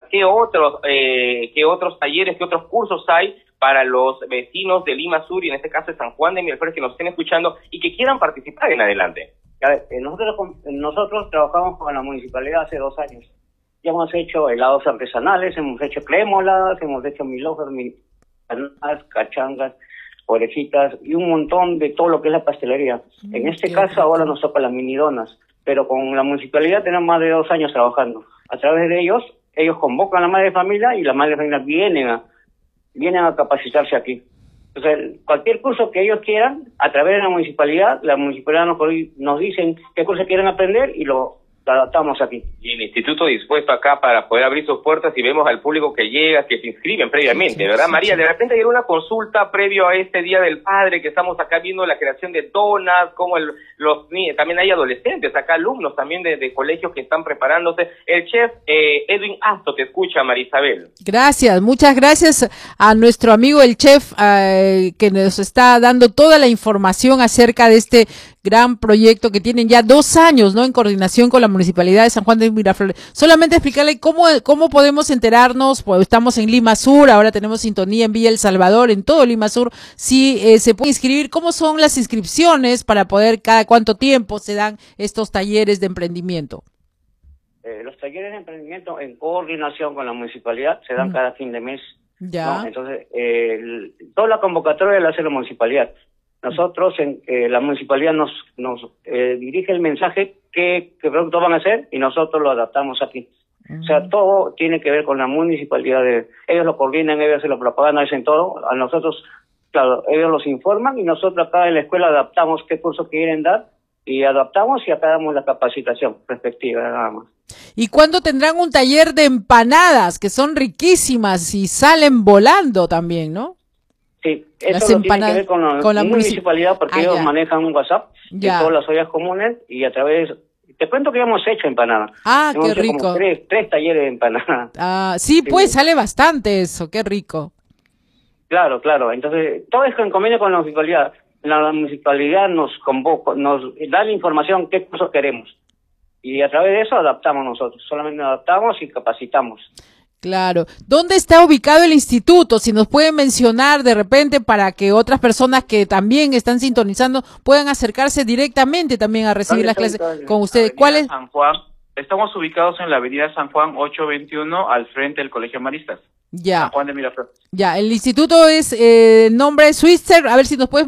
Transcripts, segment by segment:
qué otros talleres, qué otros cursos hay para los vecinos de Lima Sur y en este caso de San Juan de Miraflores que nos estén escuchando y que quieran participar en adelante. A ver, nosotros trabajamos con la municipalidad hace 2 años. Ya hemos hecho helados artesanales, hemos hecho crémolas, hemos hecho milhojas, cachangas, orejitas y un montón de todo lo que es la pastelería. En este caso ahora nos toca las mini donas, pero con la municipalidad tenemos más de 2 años trabajando. A través de ellos convocan a la madre de familia y las madres de familia vienen a capacitarse aquí. Entonces, cualquier curso que ellos quieran, a través de la municipalidad nos dicen qué curso quieren aprender y lo adaptamos aquí. Y el instituto dispuesto acá para poder abrir sus puertas y vemos al público que llega, que se inscriben previamente, ¿verdad, María? De repente hay una consulta previo a este Día del Padre, que estamos acá viendo la creación de donas, como también hay adolescentes, acá alumnos también de colegios que están preparándose. El chef Edwin Asto te escucha, María Isabel. Gracias, muchas gracias a nuestro amigo el chef que nos está dando toda la información acerca de este gran proyecto que tienen ya 2 años, ¿no? En coordinación con la Municipalidad de San Juan de Miraflores. Solamente explicarle cómo podemos enterarnos, pues estamos en Lima Sur, ahora tenemos sintonía en Villa El Salvador, en todo Lima Sur. Si se puede inscribir, ¿cómo son las inscripciones para poder, cada cuánto tiempo se dan estos talleres de emprendimiento? Los talleres de emprendimiento en coordinación con la municipalidad se dan cada fin de mes. Ya. ¿No? Entonces, toda la convocatoria la hace la municipalidad. Nosotros, la municipalidad nos dirige el mensaje qué productos van a hacer y nosotros lo adaptamos aquí. O sea, todo tiene que ver con la municipalidad. Ellos lo coordinan, ellos hacen la propaganda, hacen todo. A nosotros, claro, ellos los informan y nosotros acá en la escuela adaptamos qué curso quieren dar y adaptamos y acá damos la capacitación respectiva, nada más. ¿Y cuándo tendrán un taller de empanadas, que son riquísimas y salen volando también, no? Sí, eso lo tiene que ver con la municipalidad porque ellos manejan un WhatsApp de todas las ollas comunes y a través... Te cuento que ya hemos hecho empanadas. Qué rico. Como tres talleres de empanadas. Sí, pues sale bastante eso, qué rico. Claro. Entonces, todo es en convenio con la municipalidad. La municipalidad nos convoca, nos da la información qué cursos queremos. Y a través de eso adaptamos nosotros. Solamente adaptamos y capacitamos. Claro. ¿Dónde está ubicado el instituto? Si nos pueden mencionar de repente para que otras personas que también están sintonizando puedan acercarse directamente también a recibir las clases con ustedes. ¿Cuál es? San Juan. Estamos ubicados en la avenida San Juan 821 al frente del Colegio Maristas. Ya. San Juan de Miraflores. Ya, el instituto es nombre Switzer. A ver si nos pueden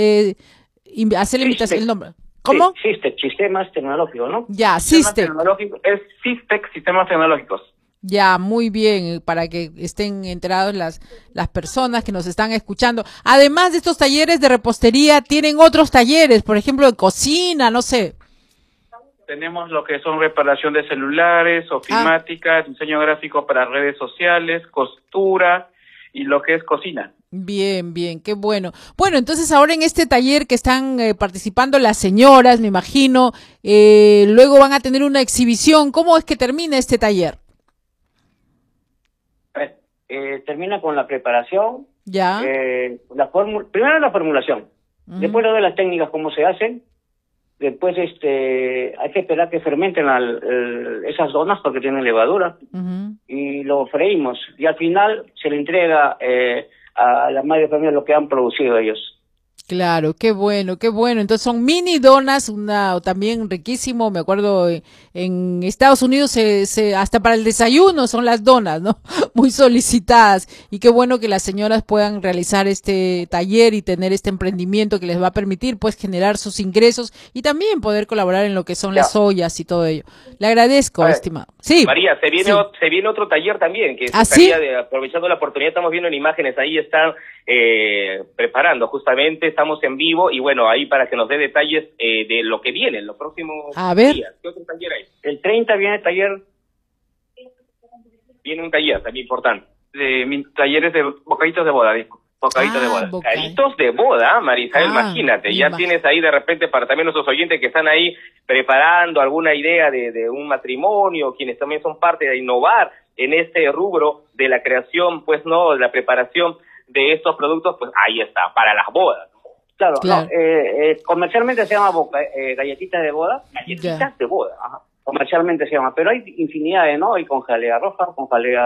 hacer la invitación, el nombre. ¿Cómo? Sí, Sistemas Tecnológicos, ¿no? Ya, Es SISTEC, Sistemas Tecnológicos. Ya, muy bien, para que estén enterados las personas que nos están escuchando. Además de estos talleres de repostería, ¿tienen otros talleres, por ejemplo, de cocina, no sé? Tenemos lo que son reparación de celulares, ofimática, diseño gráfico para redes sociales, costura y lo que es cocina. Bien, qué bueno. Bueno, entonces ahora en este taller que están participando las señoras, me imagino, luego van a tener una exhibición. ¿Cómo es que termina este taller? Termina con la preparación. Ya. Primero la formulación, después de las técnicas, cómo se hacen. Después hay que esperar que fermenten esas donas porque tienen levadura. Y lo freímos. Y al final se le entrega a la madre de familia lo que han producido ellos. Claro, qué bueno. Entonces son mini donas, también riquísimo. Me acuerdo en Estados Unidos hasta para el desayuno son las donas, ¿no? Muy solicitadas. Y qué bueno que las señoras puedan realizar este taller y tener este emprendimiento que les va a permitir, pues, generar sus ingresos y también poder colaborar en lo que son las ollas y todo ello. Le agradezco, estimado. Sí. María, se viene otro taller también que aprovechando la oportunidad, estamos viendo en imágenes, ahí están preparando justamente. Estamos en vivo y bueno, ahí para que nos dé detalles de lo que viene en los próximos días. ¿Qué otro taller hay? El 30 viene taller. Viene un taller también importante. Talleres de bocaditos de boda, bocaditos de boda. Bocaditos de boda, Marisabel, imagínate. Ya tienes ahí de repente para también nuestros oyentes que están ahí preparando alguna idea de un matrimonio, quienes también son parte de innovar en este rubro de la creación, pues no, de la preparación de estos productos, pues ahí está, para las bodas. Claro. No, comercialmente se llama galletitas de boda. Galletitas de boda, ajá. Comercialmente se llama, pero hay infinidades, ¿no? Hay con jalea roja, con jalea